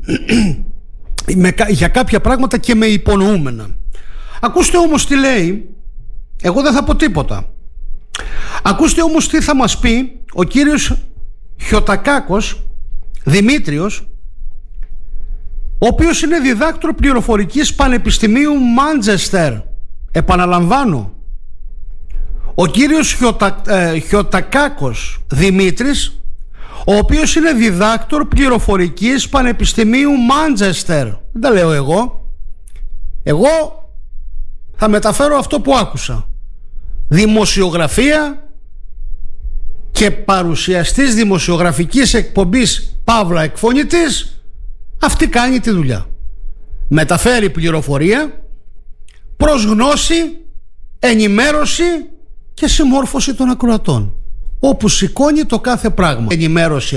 για κάποια πράγματα και με υπονοούμενα. Ακούστε όμως τι λέει. Εγώ δεν θα πω τίποτα. Ακούστε όμως τι θα μας πει ο κύριος Χιωτακάκος Δημήτριος, ο οποίος είναι διδάκτορ πληροφορικής Πανεπιστημίου Μάντζεστερ. Επαναλαμβάνω, ο κύριος Χιωτακάκος Δημήτρης, ο οποίος είναι διδάκτορ πληροφορικής Πανεπιστημίου Μάντζεστερ. Δεν τα λέω εγώ. Εγώ θα μεταφέρω αυτό που άκουσα. Δημοσιογραφία και παρουσιαστής δημοσιογραφικής εκπομπής Παύλα εκφωνητής, αυτή κάνει τη δουλειά. Μεταφέρει πληροφορία προς γνώση, ενημέρωση και συμμόρφωση των ακροατών, όπου σηκώνει το κάθε πράγμα. Ενημέρωση,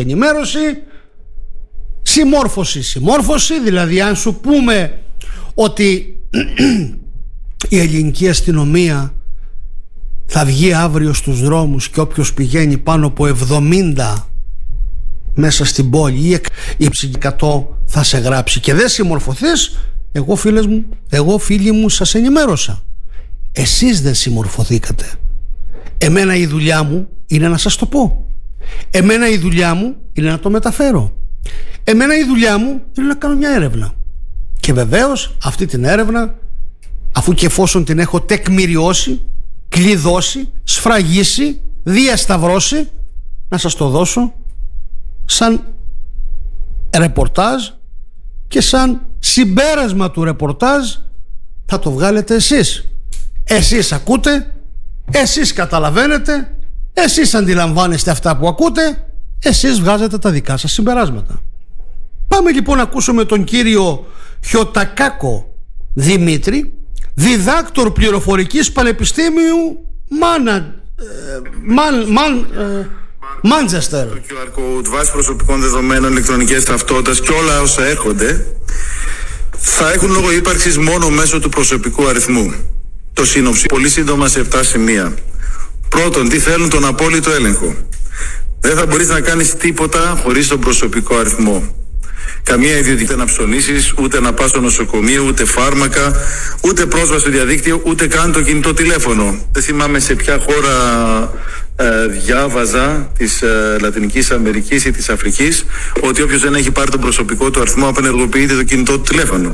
συμμόρφωση. Δηλαδή αν σου πούμε ότι η ελληνική αστυνομία θα βγει αύριο στους δρόμους και όποιος πηγαίνει πάνω από 70 μέσα στην πόλη ή 100 θα σε γράψει και δεν συμμορφωθείς, εγώ φίλοι μου σας ενημέρωσα. Εσείς δεν συμμορφωθήκατε. Εμένα η δουλειά μου είναι να σας το πω. Εμένα η δουλειά μου είναι να το μεταφέρω. Εμένα η δουλειά μου είναι να κάνω μια έρευνα. Και βεβαίως αυτή την έρευνα, αφού και εφόσον την έχω τεκμηριώσει, κλειδώσει, σφραγίσει, διασταυρώσει, να σας το δώσω σαν ρεπορτάζ, και σαν συμπέρασμα του ρεπορτάζ θα το βγάλετε εσείς. Εσείς ακούτε, εσείς καταλαβαίνετε, εσείς αντιλαμβάνεστε αυτά που ακούτε, εσείς βγάζετε τα δικά σας συμπεράσματα. Πάμε λοιπόν να ακούσουμε τον κύριο Χιωτακάκο Δημήτρη, διδάκτορ πληροφορικής Πανεπιστήμιου Μάντζεστερ. Το QR code, βάση προσωπικών δεδομένων, ηλεκτρονικές ταυτότητας και όλα όσα έρχονται θα έχουν λόγο ύπαρξης μόνο μέσω του προσωπικού αριθμού. Το σύνοψη πολύ σύντομα σε 7 σημεία. Πρώτον, τι θέλουν? Τον απόλυτο έλεγχο. Δεν θα μπορείς να κάνεις τίποτα χωρίς τον προσωπικό αριθμό. Καμία ιδιωτική να ψωνίσεις, ούτε να πας στο νοσοκομείο, ούτε φάρμακα, ούτε πρόσβαση στο διαδίκτυο, ούτε καν το κινητό τηλέφωνο. Δεν θυμάμαι σε ποια χώρα διάβαζα της Λατινικής Αμερικής ή της Αφρικής ότι όποιος δεν έχει πάρει τον προσωπικό του αριθμό απενεργοποιείται το κινητό του τηλέφωνο.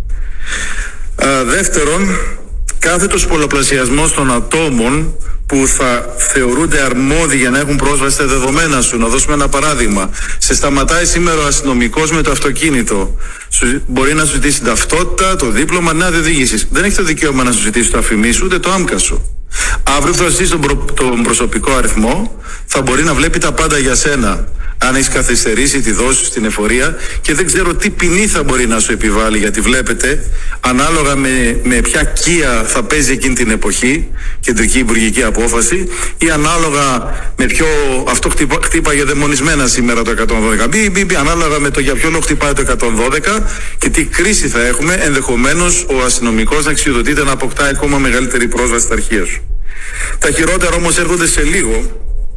Δεύτερον, κάθετος πολλαπλασιασμός των ατόμων που θα θεωρούνται αρμόδιοι για να έχουν πρόσβαση στα δεδομένα σου. Να δώσουμε ένα παράδειγμα. Σε σταματάει σήμερα ο αστυνομικός με το αυτοκίνητο. Μπορεί να σου ζητήσει ταυτότητα, το δίπλωμα, νέα οδήγησης. Δεν έχει το δικαίωμα να σου ζητήσει το αφημί σου, ούτε το άμκα σου. Αύριο που θα ζητήσει τον προσωπικό αριθμό, θα μπορεί να βλέπει τα πάντα για σένα. Αν έχει καθυστερήσει τη δόση στην εφορία, και δεν ξέρω τι ποινή θα μπορεί να σου επιβάλλει, γιατί βλέπετε, ανάλογα με ποια κία θα παίζει εκείνη την εποχή, κεντρική υπουργική απόφαση, ή ανάλογα με ποιο. Αυτό χτύπαγε δαιμονισμένα σήμερα το 112. Ανάλογα με το για ποιο λόγο χτυπάει το 112 και τι κρίση θα έχουμε, ενδεχομένως ο αστυνομικός να εξουδοτείται να αποκτά ακόμα μεγαλύτερη πρόσβαση στα αρχεία σου. Τα χειρότερα όμως έρχονται σε λίγο.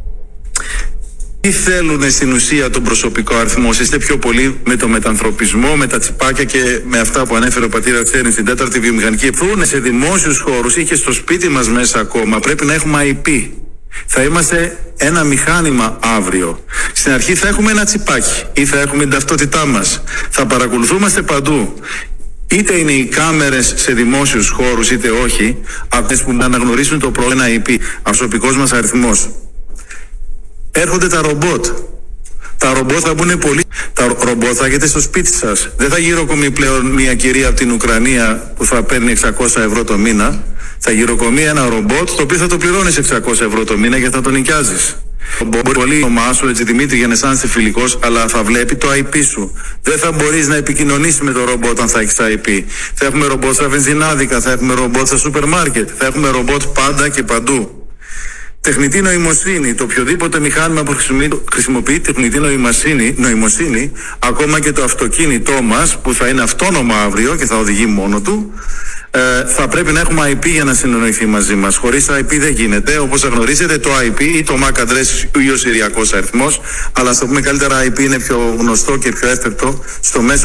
Τι θέλουν στην ουσία τον προσωπικό αριθμό? Είστε πιο πολύ με το μετανθρωπισμό, με τα τσιπάκια και με αυτά που ανέφερε ο πατήρ Τσέρνης στην 4η βιομηχανική εποχή. Σε δημόσιους χώρους ή και στο σπίτι μας μέσα ακόμα πρέπει να έχουμε IP. Θα είμαστε ένα μηχάνημα αύριο. Στην αρχή θα έχουμε ένα τσιπάκι ή θα έχουμε την ταυτότητά μας. Θα παρακολουθούμαστε παντού. Είτε είναι οι κάμερες σε δημόσιους χώρους είτε όχι, αυτές που αναγνωρίσουν το πρόβλημα IP, προσωπικός μας αριθμός. Έρχονται τα ρομπότ. Τα ρομπότ θα μπουν πολύ. Τα ρομπότ θα έχετε στο σπίτι σας. Δεν θα γυροκομεί πλέον μια κυρία από την Ουκρανία που θα παίρνει 600 ευρώ το μήνα. Θα γυροκομεί ένα ρομπότ το οποίο θα το πληρώνεις 600 ευρώ το μήνα και θα τον νοικιάζεις. Μπορεί πολύ το όνομά σου, έτσι Δημήτρη, για να αισθάνεσαι φιλικός, αλλά θα βλέπει το IP σου. Δεν θα μπορείς να επικοινωνήσεις με το ρομπότ όταν θα έχεις τα IP. Θα έχουμε ρομπότ στα βενζινάδικα, θα έχουμε ρομπότ στα σούπερ μάρκετ, θα έχουμε ρομπότ πάντα και παντού. Τεχνητή νοημοσύνη. Το οποιοδήποτε μηχάνημα που χρησιμοποιεί τεχνητή νοημοσύνη, ακόμα και το αυτοκίνητό μας που θα είναι αυτόνομο αύριο και θα οδηγεί μόνο του, θα πρέπει να έχουμε IP για να συνεννοηθεί μαζί μας. Χωρίς IP δεν γίνεται. Όπως γνωρίζετε, το IP ή το MAC address ή ο συριακός αριθμός, αλλά στο πούμε καλύτερα IP είναι πιο γνωστό και πιο εύπεπτο στο μέσο